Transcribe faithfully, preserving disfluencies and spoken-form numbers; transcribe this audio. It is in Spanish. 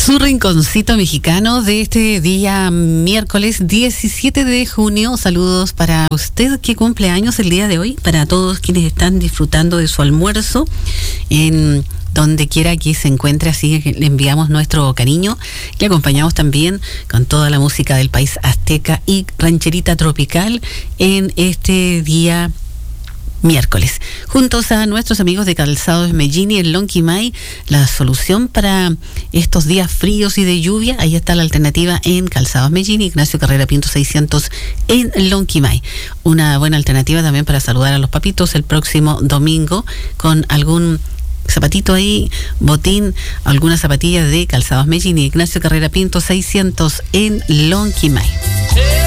Su rinconcito mexicano de este día miércoles diecisiete de junio. Saludos para usted que cumple años el día de hoy, para todos quienes están disfrutando de su almuerzo en donde quiera que se encuentre. Así que le enviamos nuestro cariño. Le acompañamos también con toda la música del país azteca y rancherita tropical en este día miércoles, juntos a nuestros amigos de Calzados Mellini en Lonquimay, la solución para estos días fríos y de lluvia. Ahí está la alternativa en Calzados Mellini, Ignacio Carrera Pinto seiscientos en Lonquimay. Una buena alternativa también para saludar a los papitos el próximo domingo con algún zapatito ahí, botín, alguna zapatilla de Calzados Mellini, Ignacio Carrera Pinto seiscientos en Lonquimay.